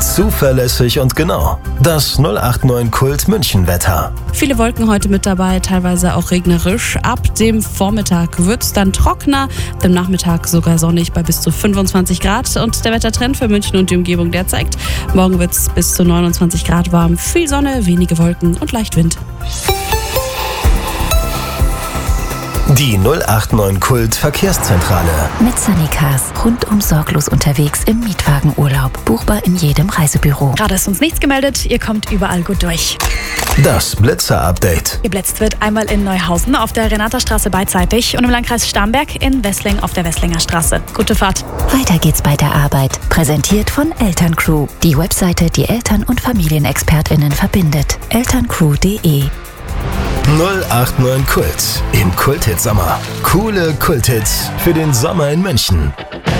zuverlässig und genau. Das 089 Kult München Wetter. Viele Wolken heute mit dabei, teilweise auch regnerisch. Ab dem Vormittag wird es dann trockener, am Nachmittag sogar sonnig bei bis zu 25 Grad. Und der Wettertrend für München und die Umgebung, der zeigt, morgen wird es bis zu 29 Grad warm, viel Sonne, wenige Wolken und leicht Wind. Die 089 Kult Verkehrszentrale. Mit Sunnycars. Rundum sorglos unterwegs im Mietwagenurlaub. Buchbar in jedem Reisebüro. Gerade ist uns nichts gemeldet, ihr kommt überall gut durch. Das Blitzer-Update. Geblitzt wird einmal in Neuhausen auf der Renatastraße beidseitig und im Landkreis Starnberg in Wessling auf der Wesslinger Straße. Gute Fahrt. Weiter geht's bei der Arbeit. Präsentiert von Elterncrew. Die Webseite, die Eltern- und FamilienexpertInnen verbindet. elterncrew.de 089 Kult im Kult-Hit Sommer. Coole Kult-Hits für den Sommer in München.